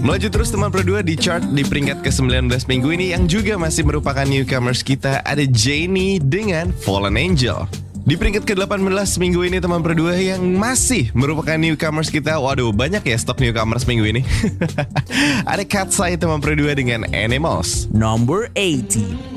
Melaju terus teman Pro 2 di chart di peringkat ke-19 minggu ini yang juga masih merupakan newcomers kita, ada Jennie dengan Fallen Angel. Di peringkat ke-18 minggu ini teman Pro 2 yang masih merupakan newcomers kita. Waduh, banyak ya stok newcomers minggu ini. Ada Katseye teman Pro 2 dengan Animals. Number 80.